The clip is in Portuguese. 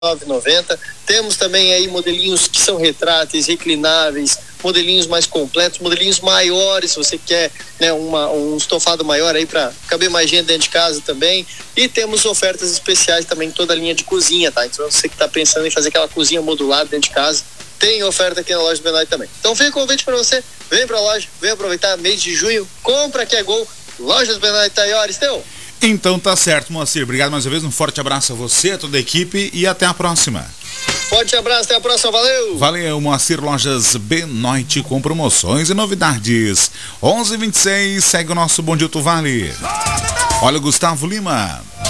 R$9,90. Temos também aí modelinhos que são retráteis, reclináveis, modelinhos mais completos, modelinhos maiores, se você quer, né, um estofado maior aí para caber mais gente dentro de casa também. E temos ofertas especiais também em toda a linha de cozinha, tá? Então você que está pensando em fazer aquela cozinha modular dentro de casa, tem oferta aqui na loja do Benai também. Então fica o convite para você, vem para a loja, vem aproveitar mês de junho, compra que é gol, Lojas Benai Taiores, teu. Então tá certo, Moacir. Obrigado mais uma vez, um forte abraço a você, a toda a equipe e até a próxima. Forte abraço, até a próxima, valeu! Valeu, Moacir. Lojas Benoit com promoções e novidades. 11h26, segue o nosso Bom Dia Tu Vale. Olha o Gustavo Lima.